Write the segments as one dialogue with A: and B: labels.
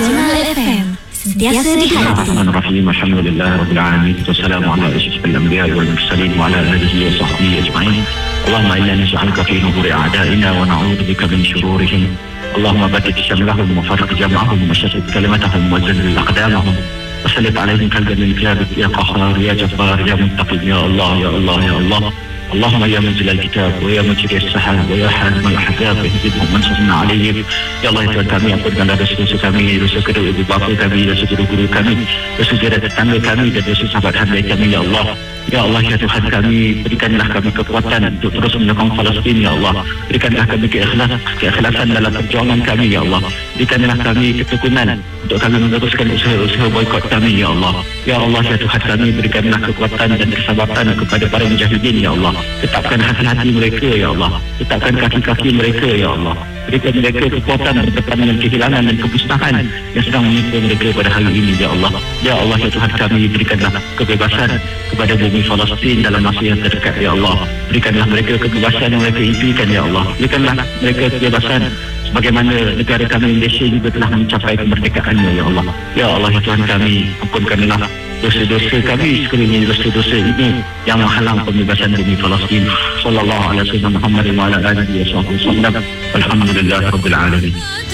A: Jurnal FM, sentiasa di hati.
B: Bismillahirrahmanirrahim. Alhamdulillah rabbil alamin. Wassalamu ala asyrafil anbiya'i wal mursalin wa ala alihi wa sahbihi ajma'in. Allahumma inna nas'aluka fi nuburi a'da'ina wa na'udzubika min shururihim. Allahumma batik syamlahum wa farriq jam'ahum wa shattit kalimatahum wa zalzil aqdamahum. وسلط عليهم كالجن الكلاب يا قهار يا جبار يا منتقم يا الله يا الله يا الله. اللهم يا منزل الكتاب ويا مجري السحاب ويا حازم الاحزاب اهزمهم وانصرنا عليهم. Ya Allah, Tuhan kami, ampunkanlah dosa-dosa kami, dosa kedua ibu bapa kami, dosa guru-guru kami, dosa saudara tetangga kami dan dosa sahabat hamba kami, ya Allah. Ya Allah, ya Tuhan kami, berikanlah kami kekuatan untuk terus menyokong Palestin, ya Allah. Berikanlah kami keikhlasan dalam perjuangan kami, ya Allah. Berikanlah kami ketekunan untuk kami meneruskan usaha-usaha boikot kami, ya Allah. Ya Allah, ya Tuhan kami, berikanlah kekuatan dan kesabaran kepada para mujahidin, ya Allah. Tetapkan hati-hati mereka, ya Allah. Tetapkan kaki-kaki mereka, ya Allah. Berikan mereka kekuatan berdepan dengan kehilangan dan kemusnahan yang sedang menimpa mereka pada hari ini, ya Allah. Ya Allah, ya Tuhan kami, berikanlah kebebasan kepada bumi Palestin dalam masa yang terdekat, ya Allah. Berikanlah mereka kebebasan yang mereka impikan, ya Allah. Berikanlah mereka kebebasan sebagaimana negara kami Malaysia juga telah mencapai kemerdekaannya, ya Allah. Ya Allah, ya Tuhan kami, ampunkanlah dosa-dosa kami sekiranya dosa-dosa ini yang menghalang pembebasan bumi Palestin. Sallallahu alaihi wasallam Muhammad wa ala alihi wasallam. Alhamdulillahirabbil alamin.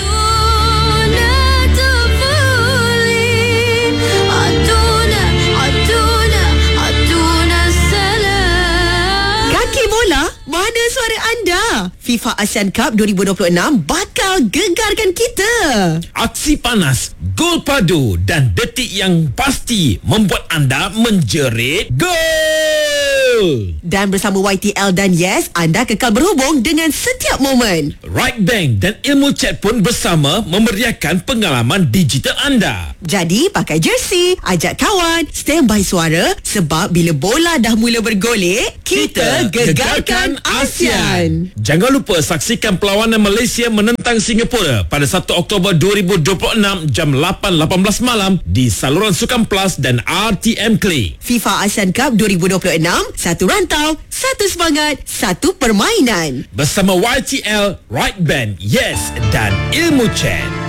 C: Mana suara anda? FIFA Asian Cup 2026 bakal gegarkan kita.
D: Aksi panas, gol padu dan detik yang pasti membuat anda menjerit gol.
C: Dan bersama YTL dan Yes, anda kekal berhubung dengan setiap momen.
D: Right Bank dan Ilmu Chat pun bersama memeriahkan pengalaman digital anda.
C: Jadi pakai jersey, ajak kawan, standby suara sebab bila bola dah mula bergolek, kita gegarkan ASEAN.
D: Jangan lupa saksikan perlawanan Malaysia menentang Singapura pada 1 Oktober 2026 jam 8.18 malam di saluran Sukan Plus dan RTM Klik.
C: FIFA Asian Cup 2026, satu rantau, satu semangat, satu permainan.
D: Bersama YTL, Right Band, Yes dan Ilmu Chat.